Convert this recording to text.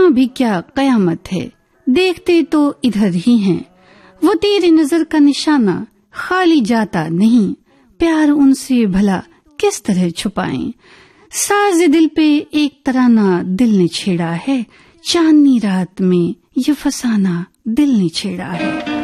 यहाँ भी क्या कयामत है, देखते तो इधर ही हैं। वो तेरी नजर का निशाना खाली जाता नहीं, प्यार उनसे भला किस तरह छुपाएं। साज दिल पे एक तराना दिल ने छेड़ा है, चांदनी रात में ये फसाना दिल ने छेड़ा है।